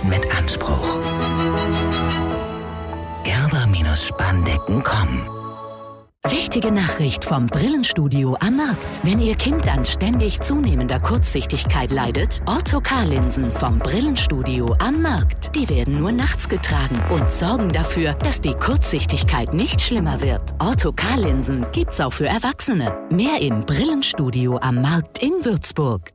Menschen mit Anspruch. Gerber-Spandecken.com. Wichtige Nachricht vom Brillenstudio am Markt. Wenn Ihr Kind an ständig zunehmender Kurzsichtigkeit leidet, Ortho-K-Linsen vom Brillenstudio am Markt. Die werden nur nachts getragen und sorgen dafür, dass die Kurzsichtigkeit nicht schlimmer wird. Ortho-K-Linsen gibt's auch für Erwachsene. Mehr im Brillenstudio am Markt in Würzburg.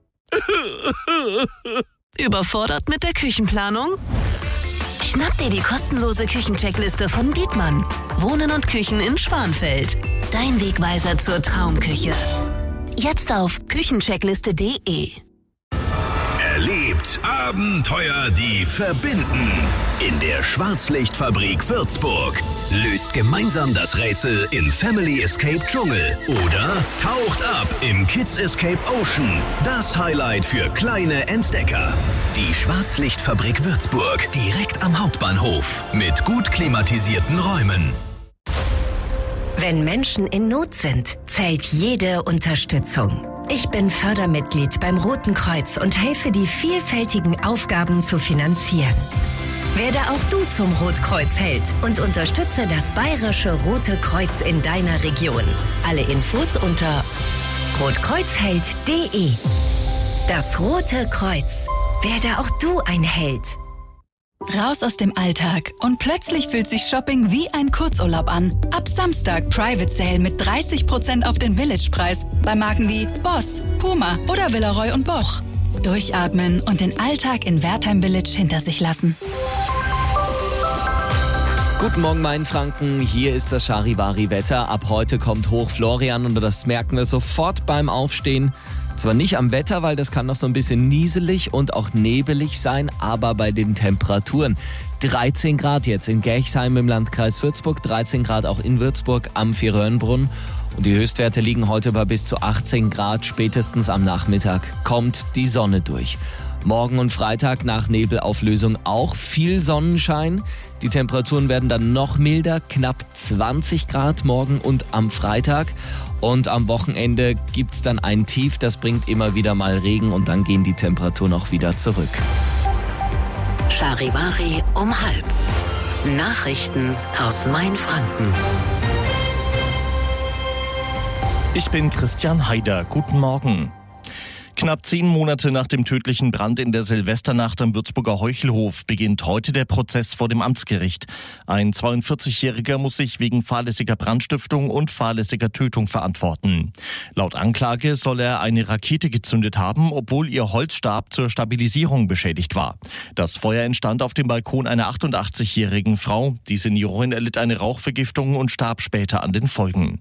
Überfordert mit der Küchenplanung? Schnapp dir die kostenlose Küchencheckliste von Dietmann. Wohnen und Küchen in Schwanfeld. Dein Wegweiser zur Traumküche. Jetzt auf küchencheckliste.de. Erlebt Abenteuer, die verbinden. In der Schwarzlichtfabrik Würzburg. Löst gemeinsam das Rätsel in Family Escape Dschungel. Oder taucht ab im Kids Escape Ocean. Das Highlight für kleine Entdecker. Die Schwarzlichtfabrik Würzburg. Direkt am Hauptbahnhof. Mit gut klimatisierten Räumen. Wenn Menschen in Not sind, zählt jede Unterstützung. Ich bin Fördermitglied beim Roten Kreuz und helfe, die vielfältigen Aufgaben zu finanzieren. Werde auch du zum Rotkreuzheld und unterstütze das Bayerische Rote Kreuz in deiner Region. Alle Infos unter rotkreuzheld.de. Das Rote Kreuz. Werde auch du ein Held. Raus aus dem Alltag und plötzlich fühlt sich Shopping wie ein Kurzurlaub an. Ab Samstag Private Sale mit 30% auf den Village-Preis bei Marken wie Boss, Puma oder Villeroy & Boch. Durchatmen und den Alltag in Wertheim Village hinter sich lassen. Guten Morgen, Mainfranken. Hier ist das Charivari-Wetter. Ab heute kommt Hoch Florian und das merken wir sofort beim Aufstehen. Zwar nicht am Wetter, weil das kann noch so ein bisschen nieselig und auch nebelig sein, aber bei den Temperaturen. 13 Grad jetzt in Gerchsheim im Landkreis Würzburg, 13 Grad auch in Würzburg am Vierröhrenbrunn. Und die Höchstwerte liegen heute bei bis zu 18 Grad. Spätestens am Nachmittag kommt die Sonne durch. Morgen und Freitag nach Nebelauflösung auch viel Sonnenschein. Die Temperaturen werden dann noch milder, knapp 20 Grad morgen und am Freitag. Und am Wochenende gibt's dann ein Tief, das bringt immer wieder mal Regen und dann gehen die Temperaturen auch wieder zurück. Charivari um 12:30. Nachrichten aus Mainfranken. Ich bin Christian Haider. Guten Morgen. Knapp 10 Monate nach dem tödlichen Brand in der Silvesternacht am Würzburger Heuchelhof beginnt heute der Prozess vor dem Amtsgericht. Ein 42-Jähriger muss sich wegen fahrlässiger Brandstiftung und fahrlässiger Tötung verantworten. Laut Anklage soll er eine Rakete gezündet haben, obwohl ihr Holzstab zur Stabilisierung beschädigt war. Das Feuer entstand auf dem Balkon einer 88-jährigen Frau. Die Seniorin erlitt eine Rauchvergiftung und starb später an den Folgen.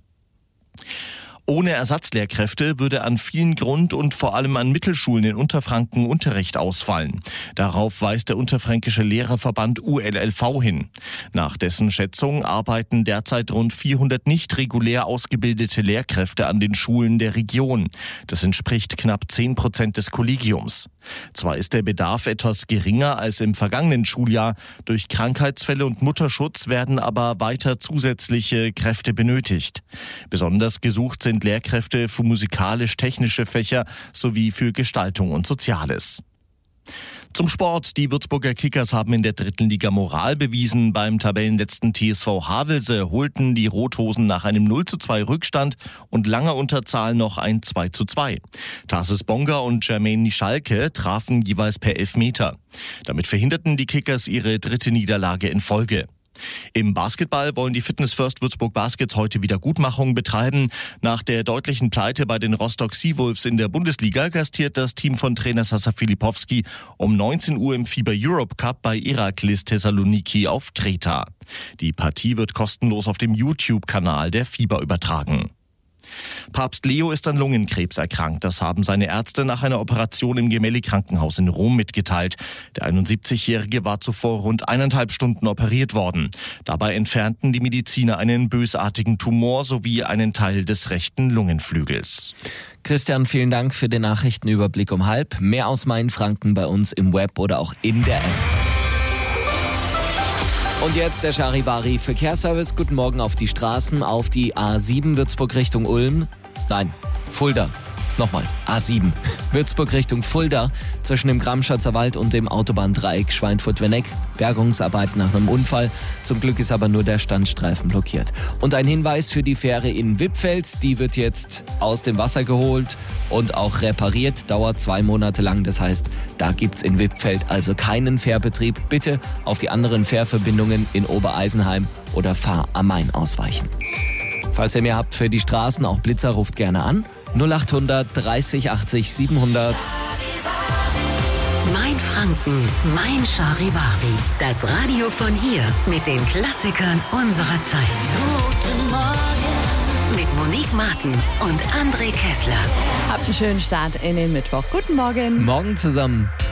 Ohne Ersatzlehrkräfte würde an vielen Grund- und vor allem an Mittelschulen in Unterfranken Unterricht ausfallen. Darauf weist der Unterfränkische Lehrerverband ULLV hin. Nach dessen Schätzung arbeiten derzeit rund 400 nicht regulär ausgebildete Lehrkräfte an den Schulen der Region. Das entspricht knapp 10% des Kollegiums. Zwar ist der Bedarf etwas geringer als im vergangenen Schuljahr. Durch Krankheitsfälle und Mutterschutz werden aber weiter zusätzliche Kräfte benötigt. Besonders gesucht sind Lehrkräfte für musikalisch-technische Fächer sowie für Gestaltung und Soziales. Zum Sport. Die Würzburger Kickers haben in der 3. Liga Moral bewiesen. Beim Tabellenletzten TSV Havelse holten die Rothosen nach einem 0:2 Rückstand und langer Unterzahl noch ein 2:2. Tarsis Bonga und Jermaine Nischalke trafen jeweils per Elfmeter. Damit verhinderten die Kickers ihre 3. Niederlage in Folge. Im Basketball wollen die Fitness First Würzburg Baskets heute Wiedergutmachung betreiben. Nach der deutlichen Pleite bei den Rostock Seawolves in der Bundesliga gastiert das Team von Trainer Sasa Filipowski um 19 Uhr im FIBA Europe Cup bei Iraklis Thessaloniki auf Kreta. Die Partie wird kostenlos auf dem YouTube-Kanal der FIBA übertragen. Papst Leo ist an Lungenkrebs erkrankt. Das haben seine Ärzte nach einer Operation im Gemelli-Krankenhaus in Rom mitgeteilt. Der 71-Jährige war zuvor rund 1,5 Stunden operiert worden. Dabei entfernten die Mediziner einen bösartigen Tumor sowie einen Teil des rechten Lungenflügels. Christian, vielen Dank für den Nachrichtenüberblick um 12:30. Mehr aus Mainfranken bei uns im Web oder auch in der App. Und jetzt der Charivari Verkehrsservice. Guten Morgen auf die Straßen, auf die A7 Würzburg Richtung Ulm. Nein, Fulda. Nochmal, A7. Würzburg Richtung Fulda zwischen dem Gramschatzer Wald und dem Autobahndreieck Schweinfurt-Wenneck. Bergungsarbeiten nach einem Unfall. Zum Glück ist aber nur der Standstreifen blockiert. Und ein Hinweis für die Fähre in Wippfeld. Die wird jetzt aus dem Wasser geholt und auch repariert. Dauert 2 Monate lang. Das heißt, da gibt's in Wippfeld also keinen Fährbetrieb. Bitte auf die anderen Fährverbindungen in Obereisenheim oder Fahr am Main ausweichen. Falls ihr mehr habt für die Straßen, auch Blitzer, ruft gerne an. 0800 30 80 700. Mein Franken, mein Charivari. Das Radio von hier mit den Klassikern unserer Zeit. Guten Morgen. Mit Monique Martin und André Kessler. Habt einen schönen Start in den Mittwoch. Guten Morgen. Morgen zusammen.